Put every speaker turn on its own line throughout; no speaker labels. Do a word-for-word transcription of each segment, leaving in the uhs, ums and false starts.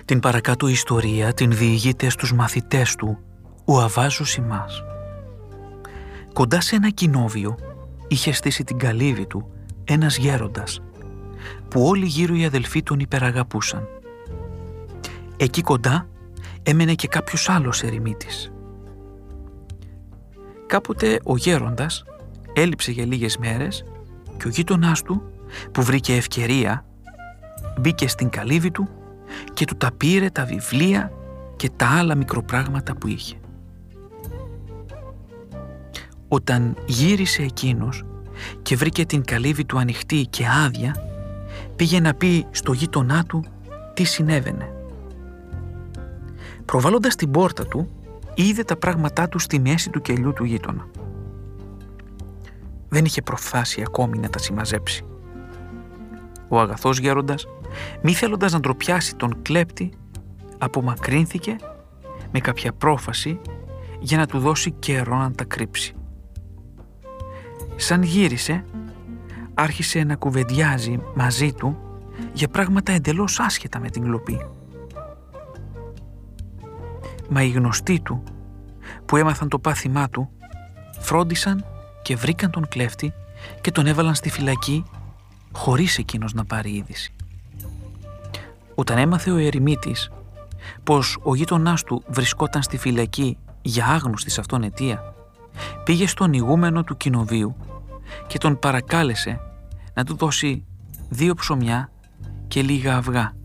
Την παρακάτω ιστορία την διηγείται στους μαθητές του ο Αββάς Ζωσιμάς. Κοντά σε ένα κοινόβιο είχε στήσει την καλύβη του ένας γέροντας, που όλοι γύρω οι αδελφοί τον υπεραγαπούσαν. Εκεί κοντά έμενε και κάποιος άλλος ερημίτης. Κάποτε ο γέροντας έλειψε για λίγες μέρες και ο γείτονάς του, που βρήκε ευκαιρία, μπήκε στην καλύβη του και του τα πήρε τα βιβλία και τα άλλα μικροπράγματα που είχε. Όταν γύρισε εκείνος και βρήκε την καλύβη του ανοιχτή και άδεια, πήγε να πει στο γείτονά του τι συνέβαινε. Προβάλλοντας την πόρτα του, είδε τα πράγματά του στη μέση του κελιού του γείτονα. Δεν είχε προφθάσει ακόμη να τα συμμαζέψει. Ο αγαθός γέροντας, μη θέλοντας να ντροπιάσει τον κλέπτη, απομακρύνθηκε με κάποια πρόφαση για να του δώσει καιρό να τα κρύψει. Σαν γύρισε, άρχισε να κουβεντιάζει μαζί του για πράγματα εντελώς άσχετα με την κλοπή. Μα οι γνωστοί του, που έμαθαν το πάθημά του, φρόντισαν και βρήκαν τον κλέφτη και τον έβαλαν στη φυλακή χωρίς εκείνος να πάρει είδηση. Όταν έμαθε ο ερημίτης πως ο γείτονάς του βρισκόταν στη φυλακή για άγνωστη σε αυτόν αιτία, πήγε στον ηγούμενο του κοινοβίου και τον παρακάλεσε να του δώσει δύο ψωμιά και λίγα αυγά.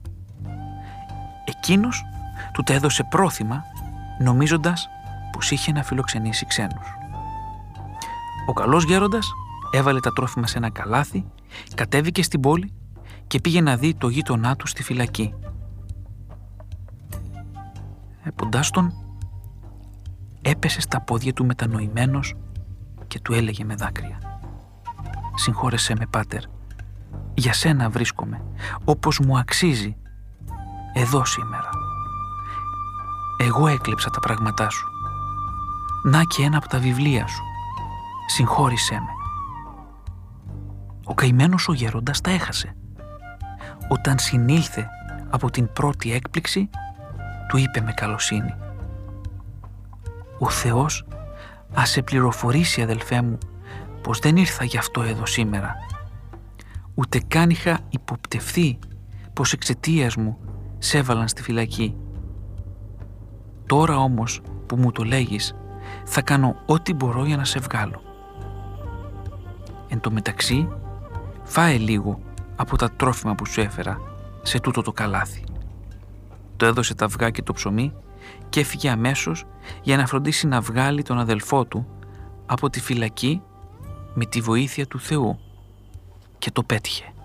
Εκείνος του τα έδωσε πρόθυμα, νομίζοντας πως είχε να φιλοξενήσει ξένους. Ο καλός γέροντας έβαλε τα τρόφιμα σε ένα καλάθι, κατέβηκε στην πόλη και πήγε να δει το γείτονά του στη φυλακή. Εποντάς τον, έπεσε στα πόδια του μετανοημένος και του έλεγε με δάκρυα: «Συγχώρεσέ με, πάτερ, για σένα βρίσκομαι, όπως μου αξίζει, εδώ σήμερα. Εγώ έκλεψα τα πράγματά σου. Να και ένα από τα βιβλία σου. Συγχώρησέ με». Ο καημένος ο γέροντας τα έχασε. Όταν συνήλθε από την πρώτη έκπληξη, του είπε με καλοσύνη: «Ο Θεός ας σε πληροφορήσει, αδελφέ μου, πως δεν ήρθα γι' αυτό εδώ σήμερα. Ούτε καν είχα υποπτευθεί πως εξαιτίας μου σε έβαλαν στη φυλακή. Τώρα όμως που μου το λέγεις, θα κάνω ό,τι μπορώ για να σε βγάλω. Εν τω μεταξύ, φάε λίγο από τα τρόφιμα που σου έφερα σε τούτο το καλάθι». Το έδωσε τα αυγά και το ψωμί και έφυγε αμέσως για να φροντίσει να βγάλει τον αδελφό του από τη φυλακή με τη βοήθεια του Θεού, και το πέτυχε.